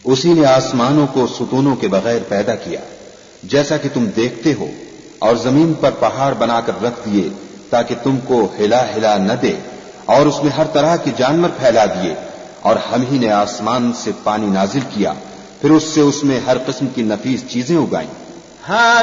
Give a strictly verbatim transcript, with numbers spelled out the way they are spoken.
उसी ने आसमानों को सुतूनों के बगैर पैदा किया, जैसा कि तुम देखते हो, और जमीन पर पहाड़ बनाकर रख दिए ताकि तुमको हिला हिला न दे, और उसमें हर तरह के जानवर फैला दिए। और हम ही ने आसमान से पानी नाजिल किया, फिर उससे उसमें हर किस्म की नफीस चीजें उगाई।